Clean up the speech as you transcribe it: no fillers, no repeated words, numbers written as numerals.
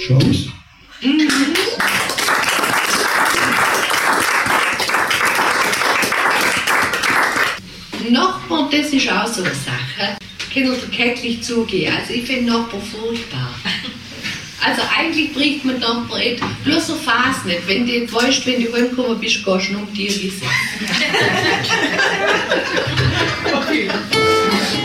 Chance. Nachbarn, das ist auch so eine Sache. Kann ich täglich zugehen. Also ich finde Nachbarn furchtbar. Also eigentlich bringt man Nachbarn nicht. Bloß so Phase nicht. Wenn du weißt, wenn du heimgekommen bist, gehst du noch um die Wiese. Okay.